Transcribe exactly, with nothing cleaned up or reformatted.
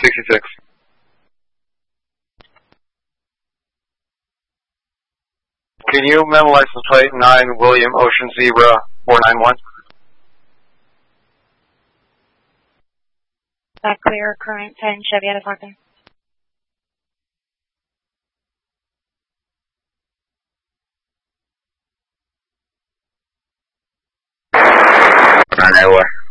sixty-six. Can you memo license plate nine William Ocean Zebra four nine one? Back clear, current ten Chevy out of Parker. nine nine one.